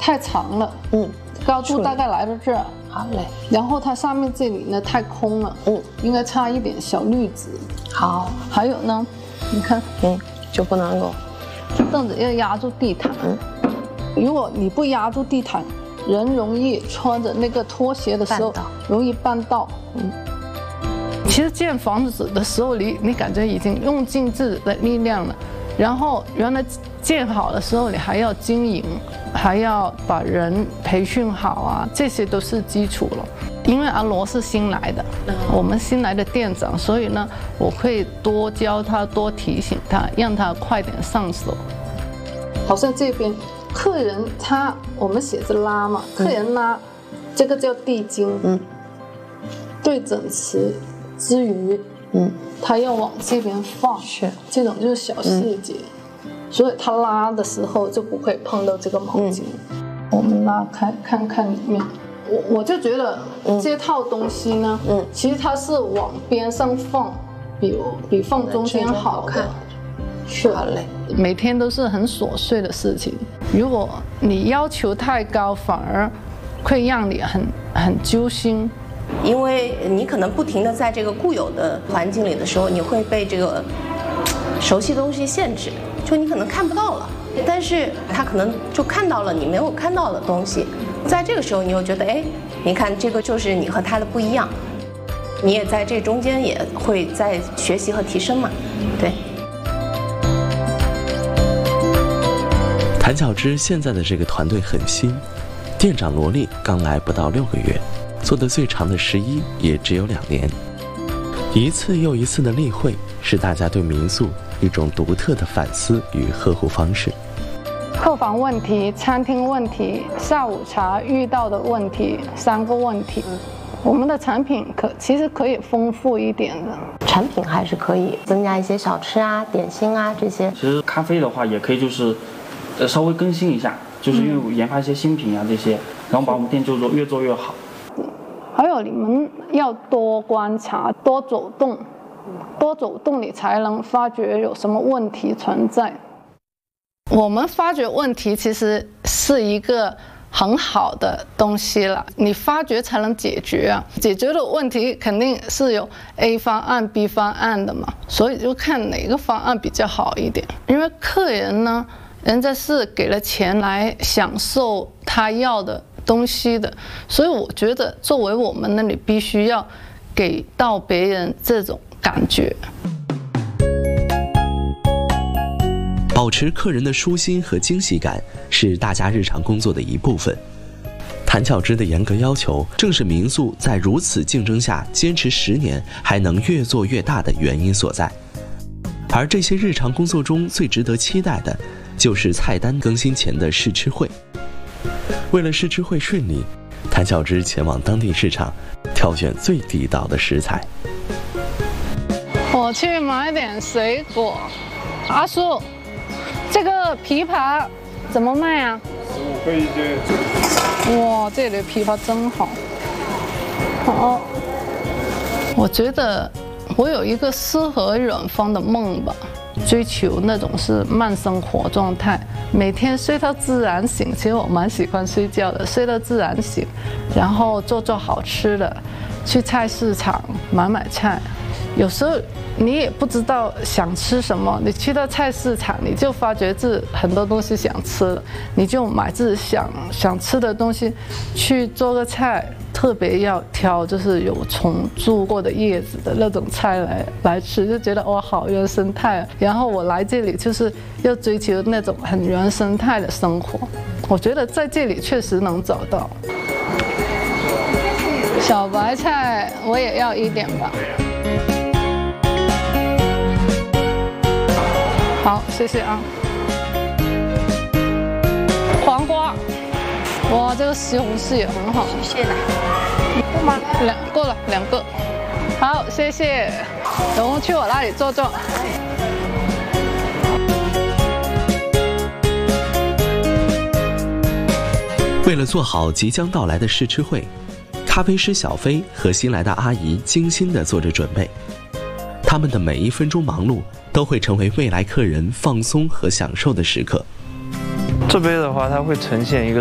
太长了，高度大概来到这儿。 好嘞。然后它上面这里呢太空了，应该插一点小绿植。 好。 还有呢，你看， 就不能够， 凳子要压住地毯。如果你不压住地毯，人容易穿着那个拖鞋的时候容易绊到。其实建房子的时候，你感觉已经用尽自己的力量了，然后原来建好的时候，你还要经营，还要把人培训好啊，这些都是基础了。因为阿罗是新来的，我们新来的店长，所以呢，我会多教他，多提醒他，让他快点上手。好像这边客人我们写着拉嘛，客人拉，这个叫地筋，对整齐之余，他要往这边放，是这种就是小细节，所以他拉的时候就不会碰到这个毛巾。我们拉开看看里面。我就觉得这套东西呢，其实它是往边上放，比放中间好的。是，好嘞。每天都是很琐碎的事情，如果你要求太高，反而会让你很揪心。 因为你可能不停地在这个固有的环境里的时候，你会被这个熟悉的东西限制，就你可能看不到了，但是他可能就看到了你没有看到的东西。在这个时候，你又觉得，哎，你看这个就是你和他的不一样，你也在这中间也会在学习和提升嘛，对。 谭巧芝现在的这个团队很新，店长罗丽刚来不到6个月，做的最长的11也只有2年。一次又一次的例会，是大家对民宿一种独特的反思与呵护方式。 客房问题、餐厅问题、下午茶遇到的问题，3个问题。我们的产品其实可以丰富一点的， 产品还是可以增加一些小吃啊、点心啊这些。 其实咖啡的话，也可以就是稍微更新一下，就是因为研发一些新品啊这些，然后把我们店越做越好。 还有你们要多观察、多走动，多走动你才能发觉有什么问题存在。我们发觉问题其实是一个很好的东西了，你发觉才能解决啊。解决的问题肯定是有 A 方案、B 方案的嘛，所以就看哪个方案比较好一点。因为客人呢，人家是给了钱来享受他要的东西的，所以我觉得作为我们那里必须要给到别人这种感觉。 保持客人的舒心和惊喜感是大家日常工作的一部分。谭巧芝的严格要求，正是民宿在如此竞争下坚持10年还能越做越大的原因所在。而这些日常工作中最值得期待的，就是菜单更新前的试吃会。为了试吃会顺利，谭巧芝前往当地市场，挑选最地道的食材。 我去买点水果。阿叔，这个枇杷怎么卖啊 ？15块1斤。 哇，这里的枇杷真好。好，我觉得我有一个诗和远方的梦吧，追求那种是慢生活状态，每天睡到自然醒。其实我蛮喜欢睡觉的，睡到自然醒，然后做好吃的，去菜市场买菜。有时候你也不知道想吃什么，你去到菜市场，你就发觉自己很多东西想吃了，你就买自己想吃的东西去做个菜。特别要挑就是有虫蛀过的叶子的那种菜来吃，就觉得哇好原生态啊。然后我来这里就是要追求那种很原生态的生活，我觉得在这里确实能找到。小白菜我也要1点吧。好，谢谢啊。黄瓜，哇，这个西红柿也很好。 谢谢啦。 够吗？够了，2个。好，谢谢。等我去我那里坐坐。 为了做好即将到来的试吃会，咖啡师小飞和新来的阿姨精心地做着准备。他们的每1分钟忙碌都会成为未来客人放松和享受的时刻。 这杯的话，它会呈现一个